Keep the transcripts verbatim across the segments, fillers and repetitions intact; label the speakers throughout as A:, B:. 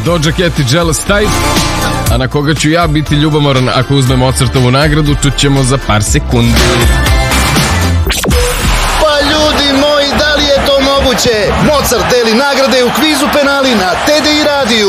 A: Doja Cat i Jealous Type, a na koga ću ja biti ljubomoran ako uzmem Mozartovu nagradu, čućemo za par sekundi.
B: Pa ljudi moji, da li je to moguće? Mozart deli nagrade u kvizu penali na T D I radiju.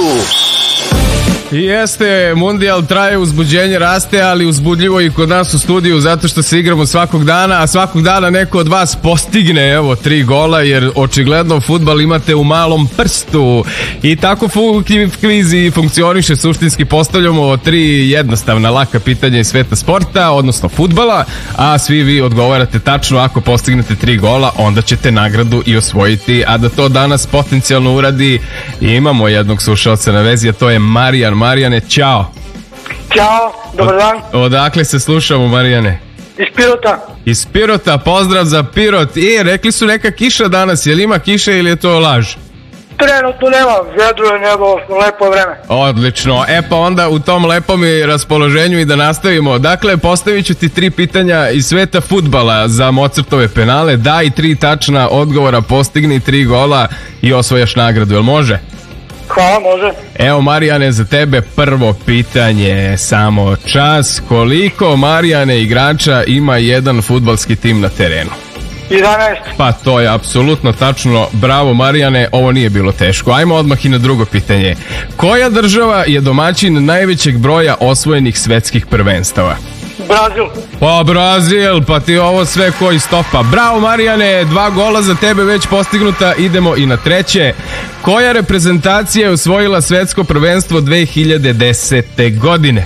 A: Jeste, mundijal traje, uzbuđenje raste, ali uzbudljivo i kod nas u studiju zato što se igramo svakog dana, a svakog dana neko od vas postigne, evo, tri gola, jer očigledno fudbal imate u malom prstu. I tako kvizi funkcioniše, suštinski postavljamo tri jednostavna, laka pitanja iz sveta sporta, odnosno fudbala, a svi vi odgovarate tačno. Ako postignete tri gola, onda ćete nagradu i osvojiti, a da to danas potencijalno uradi, imamo jednog slušalca na vezi, a to je Marijan. Marijane, čao.
C: Ćao, dobar dan.
A: Od, odakle se slušamo, Marijane?
C: Iz Pirota.
A: Iz Pirota, pozdrav za Pirot. I rekli su neka kiša danas, je li ima kiše ili je to laž?
C: Trenutno nema, vedro je nebo, lepo vreme.
A: Odlično, e pa onda u tom lepom i raspoloženju i da nastavimo. Dakle, postavit ću ti tri pitanja iz sveta fudbala za Mozartove penale. Daj tri tačna odgovora, postigni tri gola i osvojaš nagradu, jel može?
C: Hvala, može.
A: Evo, Marijane, za tebe prvo pitanje, samo čas. Koliko, Marijane, igrača ima jedan fudbalski tim na terenu?
C: jedanaest.
A: Pa to je apsolutno tačno, bravo Marijane, ovo nije bilo teško. Ajmo odmah i na drugo pitanje. Koja država je domaćin najvećeg broja osvojenih svetskih prvenstava?
C: Brazil.
A: Pa Brazil, pa ti ovo sve koji stopa. Bravo Marijane, dva gola za tebe već postignuta, idemo i na treće. Koja reprezentacija je osvojila svetsko prvenstvo dve hiljade desete. godine?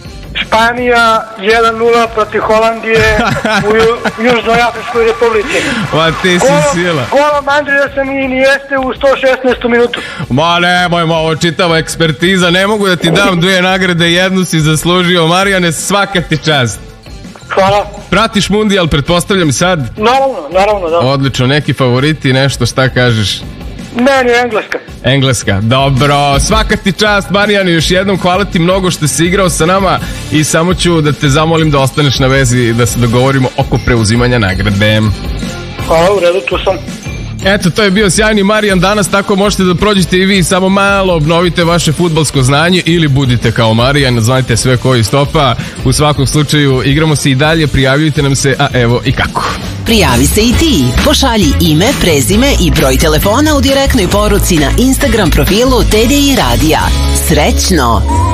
C: Španija jedan nula protiv Holandije u Ju, Južnoj Afričkoj republici.
A: Pa ti si
C: Golom,
A: sila.
C: golom Andreasa i Inieste u sto šesnaestom minutu.
A: Ma nemojmo, ovo čitava ekspertiza, ne mogu da ti dam dvije nagrade, jednu si zaslužio. Marijane, svaka ti čast.
C: Hvala.
A: Pratiš mundijal, pretpostavljam sad?
C: Naravno, naravno, da.
A: Odlično, neki favoriti, nešto, šta kažeš?
C: Meni je Engleska.
A: Engleska, dobro, svaka ti čast Marijane, još jednom hvala ti mnogo što si igrao sa nama i samo ću da te zamolim da ostaneš na vezi da se dogovorimo oko preuzimanja nagrade.
C: Hvala, u redu, tu sam.
A: Eto, to je bio sjajni Marijan danas, tako možete da prođete i vi, samo malo obnovite vaše fudbalsko znanje ili budite kao Marijan, znajte sve koji stopa. U svakom slučaju igramo se i dalje, prijavljujte nam se, a evo i kako.
D: Prijavi se i ti, pošalji ime, prezime i broj telefona u direktnoj poruci na Instagram profilu T D I radija. Srećno!